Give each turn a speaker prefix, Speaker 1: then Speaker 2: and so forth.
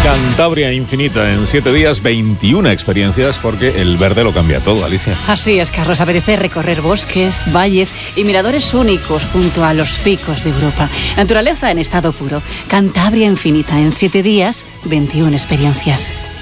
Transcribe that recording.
Speaker 1: Cantabria infinita en 7 días, 21 experiencias, porque el verde lo cambia todo, Alicia.
Speaker 2: Así es, Carlos. Apetece recorrer bosques, valles y miradores únicos junto a los picos de Europa. Naturaleza en estado puro. Cantabria infinita en 7 días, 21 experiencias.